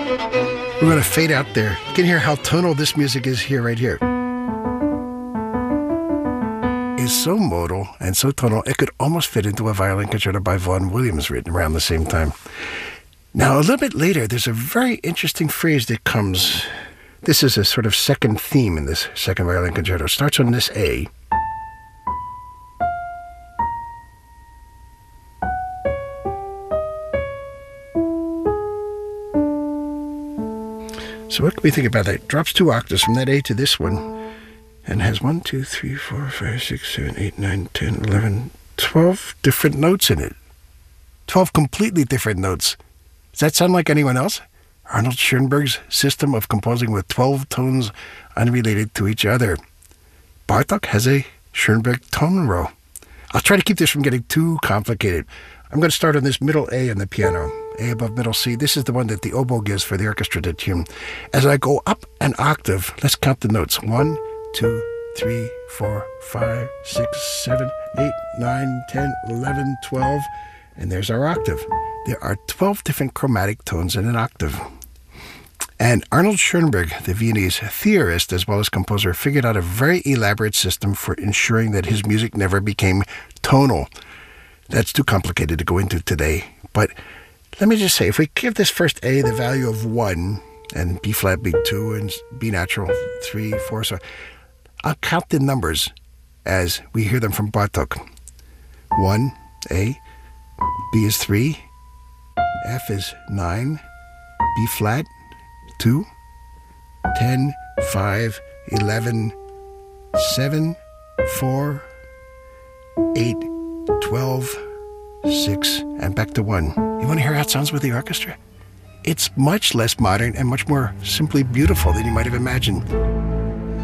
We're going to fade out there. You can hear how tonal this music is here, right here. It's so modal and so tonal, it could almost fit into a violin concerto by Vaughan Williams written around the same time. Now, a little bit later, there's a very interesting phrase that comes. This is a sort of second theme in this second violin concerto. It starts on this A. So what can we think about that? It drops 2 octaves from that A to this one, and has 1, 2, 3, 4, 5, 6, 7, 8, 9, 10, 11, 12 different notes in it. 12 completely different notes. Does that sound like anyone else? Arnold Schoenberg's system of composing with 12 tones unrelated to each other. Bartók has a Schoenberg tone row. I'll try to keep this from getting too complicated. I'm going to start on this middle A on the piano. A above middle C. This is the one that the oboe gives for the orchestra to tune. As I go up an octave, let's count the notes. 1, 2, 3, 4, 5, 6, 7, 8, 9, 10, 11, 12. And there's our octave. There are 12 different chromatic tones in an octave. And Arnold Schoenberg, the Viennese theorist as well as composer, figured out a very elaborate system for ensuring that his music never became tonal. That's too complicated to go into today. But let me just say, if we give this first A the value of 1, and B flat being 2, and B natural 3, 4, so I'll count the numbers as we hear them from Bartók. 1, A, B is 3, F is 9, B flat, 2, 10, 5, 11, 7, 4, 8, 12, 6, and back to 1. You want to hear how it sounds with the orchestra? It's much less modern and much more simply beautiful than you might have imagined.